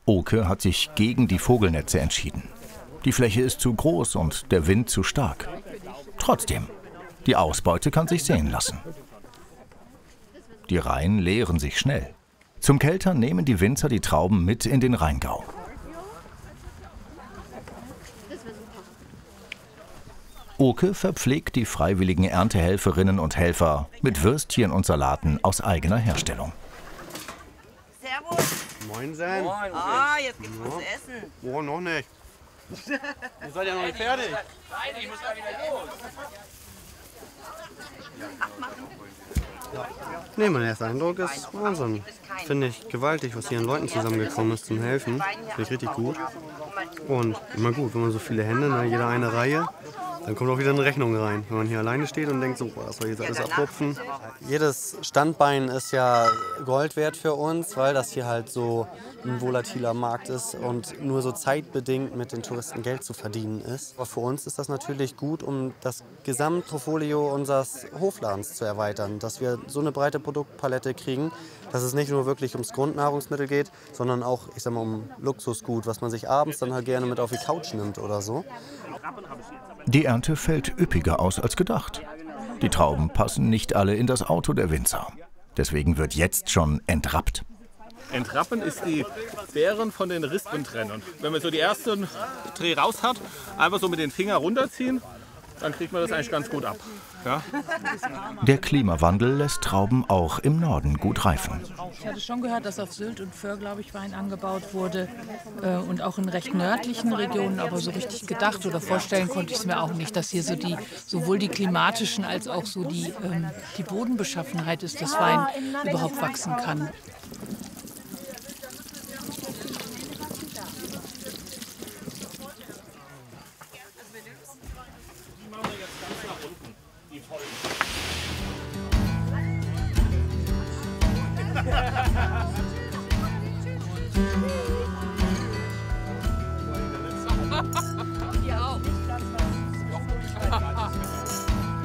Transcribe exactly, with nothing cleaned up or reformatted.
Oke hat sich gegen die Vogelnetze entschieden. Die Fläche ist zu groß und der Wind zu stark. Trotzdem, die Ausbeute kann sich sehen lassen. Die Reihen leeren sich schnell. Zum Keltern nehmen die Winzer die Trauben mit in den Rheingau. Oke verpflegt die freiwilligen Erntehelferinnen und Helfer mit Würstchen und Salaten aus eigener Herstellung. Servus. Moin sein. Moin. Ah, jetzt gibt's was zu essen. Oh, noch nicht. Ihr seid ja noch nicht fertig. Nein, ich muss da wieder los. Ja. Nee, mein erster Eindruck ist Wahnsinn. Finde ich gewaltig, was hier an Leuten zusammengekommen ist zum Helfen. Finde ich richtig gut. Und immer gut, wenn man so viele Hände, ne, jeder eine Reihe, dann kommt auch wieder eine Rechnung rein. Wenn man hier alleine steht und denkt, so, was soll ich jetzt alles abhupfen? Jedes Standbein ist ja Gold wert für uns, weil das hier halt so ein volatiler Markt ist und nur so zeitbedingt mit den Touristen Geld zu verdienen ist. Aber für uns ist das natürlich gut, um das Gesamtportfolio unseres Hofladens zu erweitern, dass wir so eine breite Produktpalette kriegen, dass es nicht nur wirklich ums Grundnahrungsmittel geht, sondern auch, ich sag mal, um Luxusgut, was man sich abends dann halt gerne mit auf die Couch nimmt oder so. Die Ernte fällt üppiger aus als gedacht. Die Trauben passen nicht alle in das Auto der Winzer. Deswegen wird jetzt schon entrappt. Entrappen ist die Beeren von den Rispen trennen. Wenn man so die ersten Dreh raus hat, einfach so mit den Fingern runterziehen, dann kriegt man das eigentlich ganz gut ab. Ja? Der Klimawandel lässt Trauben auch im Norden gut reifen. Ich hatte schon gehört, dass auf Sylt und Föhr, glaube ich, Wein angebaut wurde äh, und auch in recht nördlichen Regionen, aber so richtig gedacht oder vorstellen konnte ich es mir auch nicht, dass hier so die, sowohl die klimatischen als auch so die, ähm, die Bodenbeschaffenheit ist, dass Wein überhaupt wachsen kann. Ha ha ha!